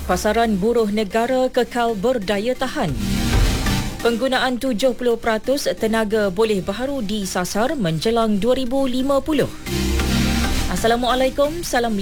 Pasaran buruh negara kekal berdaya tahan. Penggunaan 70% tenaga boleh baharu disasar menjelang 2050. Assalamualaikum, salam